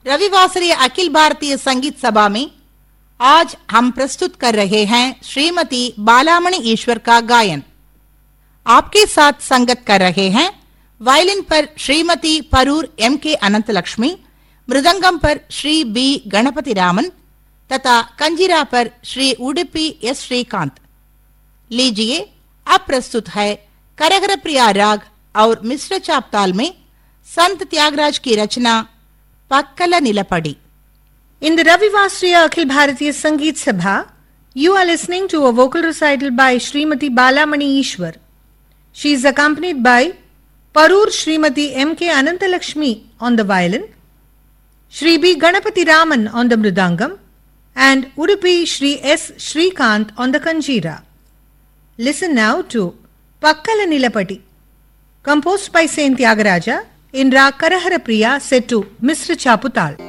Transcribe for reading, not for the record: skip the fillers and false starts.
रविवासरीय अखिल भारतीय संगीत सभा में आज हम प्रस्तुत कर रहे हैं श्रीमती बालामणि ईश्वर का गायन। आपके साथ संगत कर रहे हैं वायलिन पर श्रीमती परूर M.K. अनंतलक्ष्मी, मृदंगम पर श्री बी गणपति रामन तथा कंजीरा पर श्री उडुपी एस श्रीकांत। लीजिए, अब प्रस्तुत है करहर प्रिया राग और मिश्र चाप ताल में संत त्यागराज की रचना पक्कल निलपड़ी। In the Ravivasriya Akhil Bharatiya Sangeet Sabha, you are listening to a vocal recital by Srimati Balamani Ishwar. She is accompanied by Parur Srimati M.K. Anantalakshmi on the violin, Shri B. Ganapati Raman on the mridangam, and Udupi Shri S. Shrikant on the kanjira. Listen now to Pakkala Nilapati, composed by Saint Tyagaraja in Raag Karahara Priya set to Misra Chaputal.